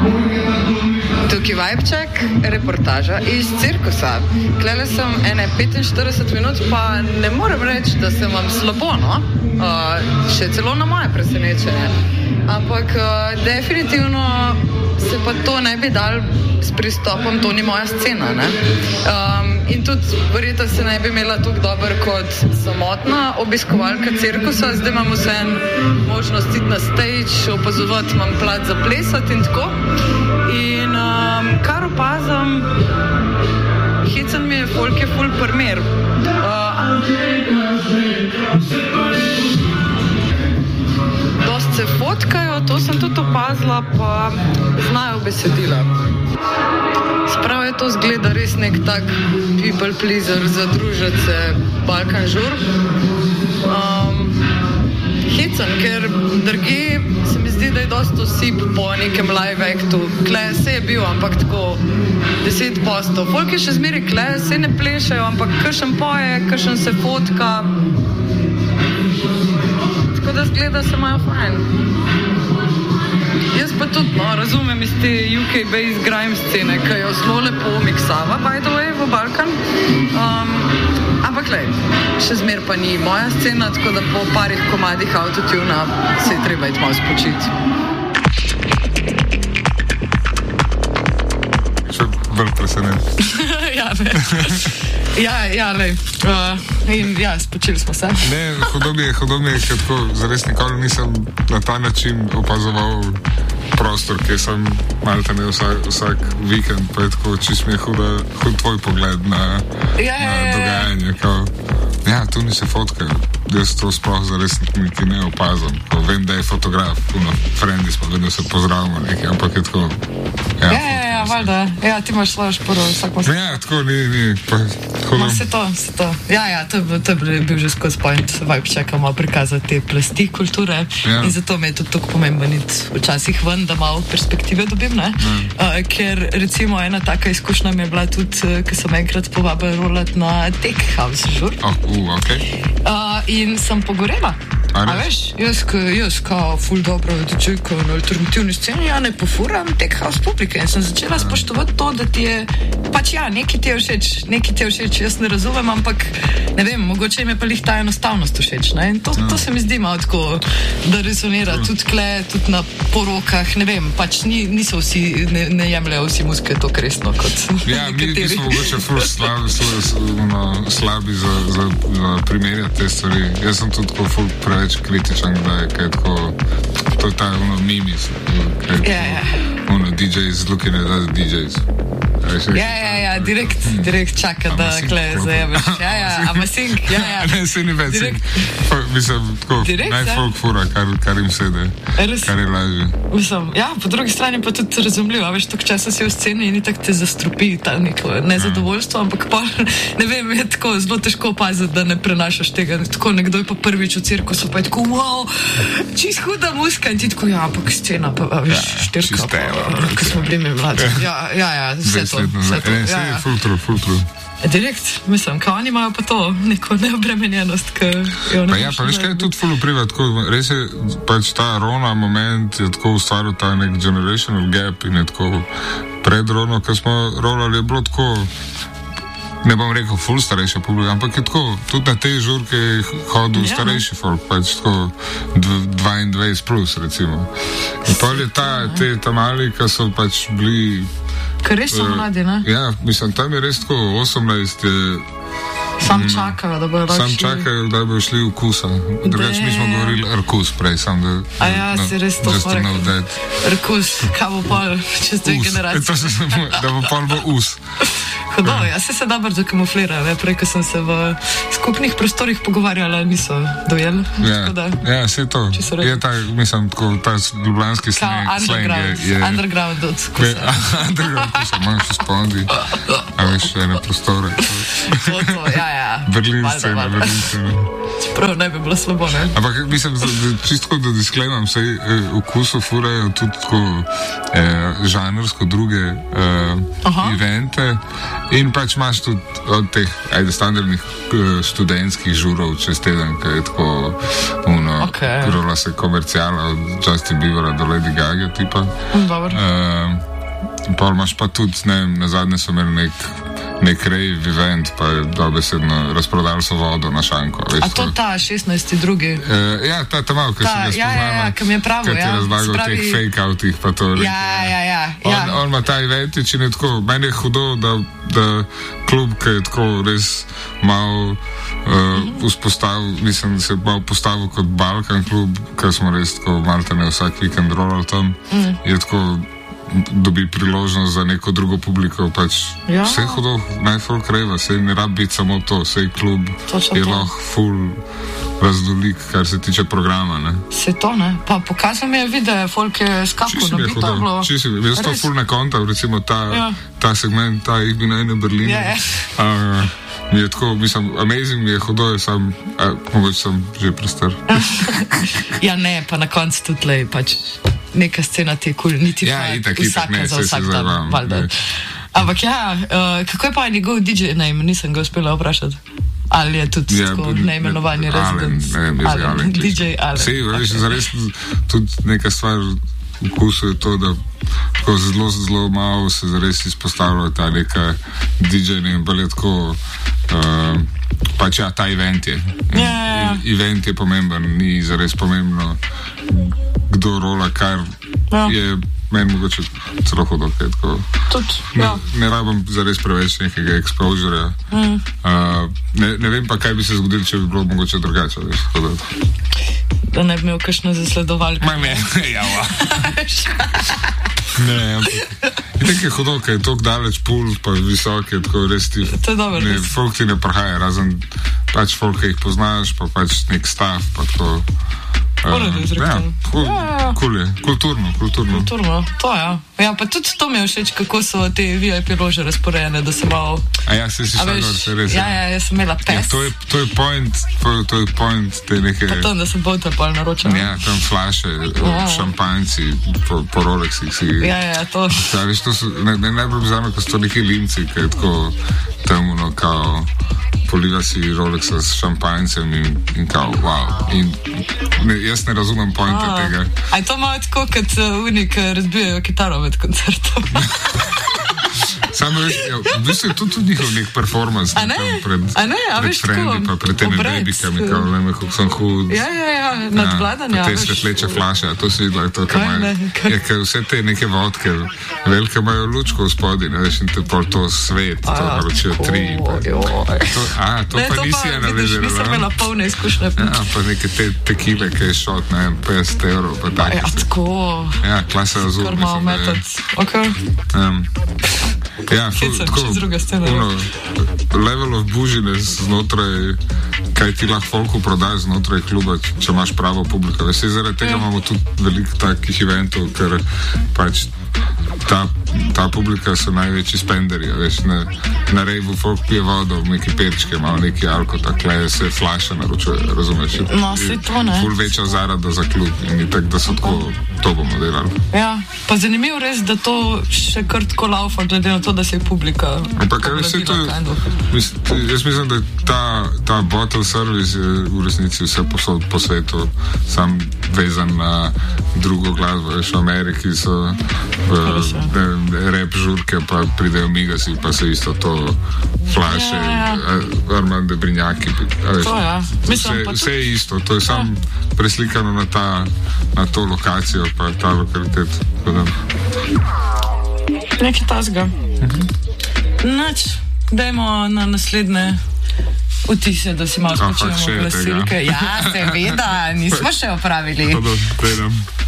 Tukaj Vibček, reportaža iz cirkusa. Klele sem 45 minut, pa ne morem reči, da sem vam slabo, no? Še celo na moje presenečenje. Ampak definitivno se pa to ne bi dal s pristopom, to ni moja scena, ne? In tudi verjetno se ne bi imela tako dober kot samotna obiskovalka cirkusa. Zdaj imam vseen možnost iti na stage, opazovati, imam plat za plesati in tako. In kar opazam, hecen mi je, folk je ful primer. Dost se fotkajo, to sem tudi opazila, pa znajo besedila. Sprav je to zgleda res nek tak people pleaser, zadružiti se, Balkan žur. Hecen, ker drugje se mi zdi, da je dost osip po nekem live actu. Kle se je bil, ampak tako 10%. Folk je še zmeri kle, se ne plešajo, ampak kakšen poje, kakšen se fotka. Tako da zgleda se imajo fajn. Jaz pa tudi, no, razumem iz te UK-based grime scene, ki jo zelo lepo miksava, by the way, v Balkan. Ampak lej, še zmer pa ni moja scena, tako da po parih komadih autotuna se je treba iti malo spočiti. Še bolj presenet. Ja, ne. Ja, lej. In ja, spočili smo se. Ne, hudo mi je, ker tako zares nikoli nisem na ta način opazoval prostor, kjer sem malta ne vsak vikend, pa je tako, čist mi je hud tvoj pogled na dogajanje. Ja, tu ni se fotkajo. Jaz to sploh zares niti ne opazam. Vem, da je fotograf, frendi smo, vedno se pozdravimo nekaj, ampak je tako... Ja, valjda. Ja, ti imaš svojo šporo, vsak posebej. Ja, tako ni. Se to. Ja, to je bil že skozi point Vibčeka malo prikazati te plasti kulture in zato me je tudi tako pomembno iti včasih ven, da malo perspektive dobim, ne? Ker recimo ena taka izkušnja mi je bila tudi, ko sem enkrat povabila rolati na Tech House žur. Okay. In sem pogorela. A veš, jaz kao ful dobro dečujko na alternativni sceni, ja ne pofuram Tech House publike in sem začela spoštovati to, da ti je pač nekaj ti je všeč, jaz ne razumem, ampak ne vem, mogoče im je pa lih ta enostavnost všeč, ne? In to se mi zdi malo tako, da rezonira tudi kle, tudi na porokah, ne vem, pač niso vsi, ne jemljajo vsi muske to resno kot nekateri. Ja, mi smo mogoče ful slabi za primerjati te stvari. Jaz sem tudi tako ful preveč kritičen, da je tako, to je ta mimis, DJs looking at other DJs. Ja, direkt čaka, da kle zajebeš. Amasink, Ne, se ni več. Mislim, tako, najfolk fura, kar jim sede, kar je lažje. Mislim, ja, po drugi strani pa tudi razumljivo, veš, toliko časa si v sceni in itak te zastrupi ta neko nezadovoljstvo, ampak pa, ne vem, je tako zelo težko opaziti, da ne prenašaš tega. Tako nekdo je pa prvič v cirkusu, pa je tako, wow, čist huda muska in ti tako, ja, ampak scena, pa veš, štirka, ko smo bili mi mladi. Ja, vse to. Full true. Direkt, mislim, kao oni imajo pa to neko neobremenjenost, ki jo ne pa veš, kaj je tudi full vpliva, tako, res je, pač ta Rona moment je tako ustvaril ta nek generational gap in je tako pred Rono, ko smo rolali, je bilo tako, ne bom rekel full starejša publika, ampak je tako, tudi na te žurke je hodil starejši folk, pač tako 22 plus, recimo. In pa je ta mali, ki so pač bili ker res so mladi, ne? Ja, mislim, tam je res tako 18 je... Sam čakajo, da bojo šli v kusa. Drugač mi smo govorili Arkus prej, sam da... A ja, si res to rekel. Arkus, kaj bo pol čez dve generacije. Da bo pol bo us. Hudo, ja se dobro zakamuflira, ne? Prej, ko sem se v skupnih prostorih pogovarjala, niso dojeli. Ja, se to. Je ta, mislim, tako, ta ljubljanski slang je... Underground od kusa. Underground kusa, manj še spondi. A veš, ene prostore. To, ja. Berlin scena. Čeprav ne bi bilo slabo, ne? Ampak mislim, čisto da disklemam, vsej vkusu furajo tudi tako žanrsko druge evente in pač imaš tudi od teh standardnih študentskih žurov čez teden, kaj je tako rola se komercijala od Justin Biebera do Lady Gaga tipa. Dobro. Pa imaš pa tudi, ne vem, nazadnje so imeli nek rave event, pa je dobesedno razprodali so vodo na šanko. Veš, a to ta 16.2. Ja, ta malo, ki sem ga spoznala. Ja, ki mi je pravil, ja. Ki ti razlagal o teh fake-outih, pa to rekel. Ja. On ima ta eventič in je tako, meni je hudo, da klub, ki je tako res malo vzpostavil, mislim, da se je malo postavil kot Balkan klub, ker smo res tako maltene vsak vikend rolali tam, je tako dobi priložnost za neko drugo publiko, pač vse hudo, najfolk reva, vse ne rab biti samo to, vse klub je lahko full razdolik, kar se tiče programa, ne. Se to, ne? Pa pokazal mi je video, folk je skakal na bito bilo. Jaz to full ne kontam, recimo ta segment, ta Ich bin eine Berlin. Mi je tako, mislim, amazing mi je hudo, mogoče sem že prestar. Ja, ne, pa na koncu tudi lej, pač neka scena te kul, niti itak, vsaka za vsak dan, valjda. Ampak kako je pa njegov DJ name, nisem ga uspela vprašati. Ali je tudi tako neimenovanje Residence? Allen, DJ Allen. Sej, veš, zares tudi neka stvar vkusu je to, da zelo, zelo malo se zares izpostavlja ta neka DJ-ne in bolj je tako pač ta event je. Event je pomemben, ni zares pomembno kdo rola, kar je meni mogoče celo hudo, kaj tako. Ne rabim zares preveč nekega exposure. Ne vem pa, kaj bi se zgodilo, če bi bilo mogoče drugače, veš, tako da. Da ne bi imel kakšno zasledovalko. Ne, java. Ne, ampak itak je hudo, kaj je toliko daleč pul, pa visok je tako res ti. To je dobro. Folk ti ne prahaja, razen pač folk, ki jih poznaš, pa pač nek stav, pa tako. Kul je, kulturno. To ja, pa tudi to mi je všeč, kako so te VIP lože razporejene, da se malo... Se si šla gor, se res. Ja, jaz sem imela pes. To je point te neke... Pa to, da sem bolj pol naročala. Ja, tam flaše, šampanjci, po Rolexih si... Ja, to... Ja, veš, to so, najbolj bizarno, ko so to neki limci, ki je tako temuno, kao... poliva si Rolexa s šampanjcem in kao, wow. In jaz ne razumem pointa tega. A je to malo tako, kot unik razbijajo kitaro med koncertom? Samo veš, v bistvu je to tudi njihov nek performance. A ne? Pred trendi, pa pred temi babykami, kao Leme Hukson Hood. Ja, nadvladanja. Te svetleče flaše, a to si videla, to, kaj imajo. Ja, kaj vse te neke vodke, velike imajo lučko v spodi, ne veš, in te pol to svet, to naročijo 3. To pa nisi analizirala. Nisem imela polne izkušnje. Ja, pa neke tekile, ki je šot, ne vem, 50 evrov, pa tako. Ja, tako. Ja, klasa razum. Skor malo metod. Ok. Ja, tako, level of bužiness znotraj, kaj ti lahko folku prodaš znotraj kluba, če imaš pravo publiko. Veš, zaradi tega imamo tudi veliko takih eventov, ker pač ta publika so največji spenderji, veš, na rejvu folk pije vodo, neki perčke, malo neki alko, takle se flaša naročuje, razumeš? No, si to ne. Ful večja zarada za klub in tako, da so tako, to bomo delali. Ja, pa zanimivo res, da to še kar tako laufa, glede na to, da se je publika obladila. Jaz mislim, da je ta bottle service je v resnici vse posod po svetu, sam vezan na drugo glasbo, veš, v Ameriki so rap žurke, pa pridejo migasi, pa se isto to flaše, Armande Brinjaki. Vse je isto, to je samo preslikano na to lokacijo, pa ta lokalitet. Nekaj tasga. Nač, dajmo na naslednje vtise, da si malo spočujemo glasilke. Ja, seveda, nismo še opravili. Dajmo.